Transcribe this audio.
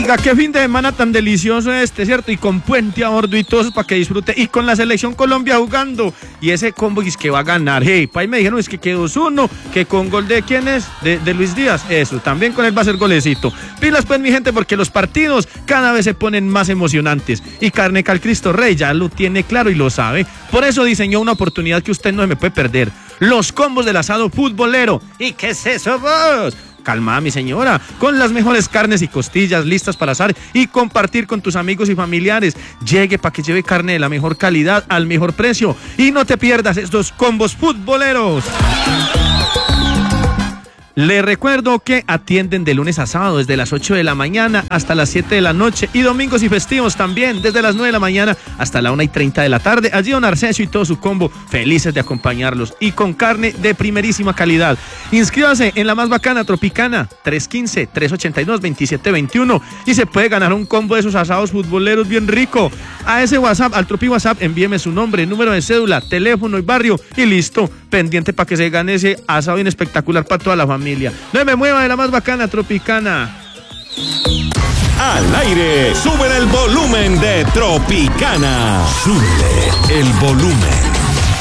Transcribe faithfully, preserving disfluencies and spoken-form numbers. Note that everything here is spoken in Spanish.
Oiga, qué fin de semana tan delicioso este, ¿cierto? Y con puente a bordo y todo para que disfrute. Y con la selección Colombia jugando. Y ese combo es que va a ganar. Hey, pa' ahí me dijeron es que quedó dos uno, que con gol de ¿quién es? De, de Luis Díaz. Eso, también con él va a ser golecito. Pilas pues mi gente, porque los partidos cada vez se ponen más emocionantes. Y Carnecal Cristo Rey ya lo tiene claro y lo sabe. Por eso diseñó una oportunidad que usted no se me puede perder. Los combos del asado futbolero. ¿Y qué es eso vos? Calma, mi señora, con las mejores carnes y costillas listas para asar y compartir con tus amigos y familiares. Llegue para que lleve carne de la mejor calidad al mejor precio y no te pierdas estos combos futboleros. Les recuerdo que atienden de lunes a sábado desde las ocho de la mañana hasta las siete de la noche y domingos y festivos también desde las nueve de la mañana hasta la una y treinta de la tarde. Allí don Arcesio y todo su combo felices de acompañarlos y con carne de primerísima calidad. Inscríbase en la más bacana Tropicana tres uno cinco, tres ocho dos, dos siete dos uno y se puede ganar un combo de esos asados futboleros bien rico. A ese WhatsApp, al Tropi WhatsApp, envíeme su nombre, número de cédula, teléfono y barrio y listo, pendiente para que se gane ese asado bien espectacular para toda la familia. No me mueva de la más bacana Tropicana. Al aire, sube el volumen de Tropicana. Sube el volumen.